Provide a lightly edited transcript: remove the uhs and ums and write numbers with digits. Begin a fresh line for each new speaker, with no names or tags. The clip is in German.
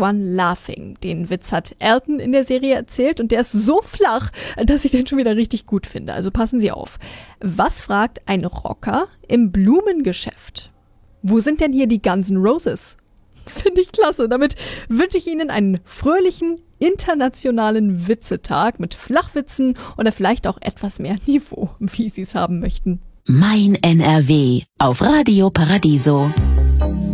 Everyone Laughing. Den Witz hat Elton in der Serie erzählt und der ist so flach, dass ich den schon wieder richtig gut finde. Also passen Sie auf. Was fragt ein Rocker im Blumengeschäft? Wo sind denn hier die Guns N' Roses? Finde ich klasse. Damit wünsche ich Ihnen einen fröhlichen, internationalen Witzetag mit Flachwitzen oder vielleicht auch etwas mehr Niveau, wie Sie es haben möchten.
Mein NRW auf Radio Paradiso.